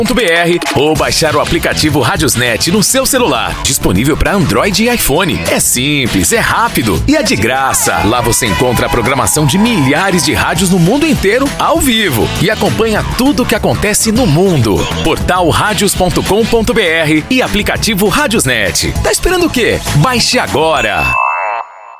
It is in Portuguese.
ou baixar o aplicativo Radiosnet no seu celular. Disponível para Android e iPhone. É simples, é rápido e é de graça. Lá você encontra a programação de milhares de rádios no mundo inteiro ao vivo e acompanha tudo o que acontece no mundo. Portal radios.com.br e aplicativo Radiosnet. Tá esperando o quê? Baixe agora!